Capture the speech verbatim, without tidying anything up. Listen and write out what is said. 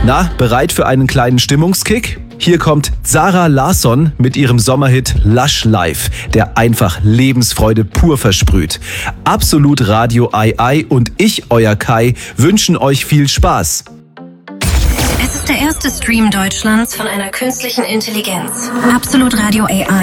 Na, bereit für einen kleinen Stimmungskick? Hier kommt Zara Larsson mit ihrem Sommerhit Lush Life, der einfach Lebensfreude pur versprüht. Absolut Radio Ei Ei und ich, euer Kai, wünschen euch viel Spaß. Es ist der erste Stream Deutschlands von einer künstlichen Intelligenz. Absolut Radio A I.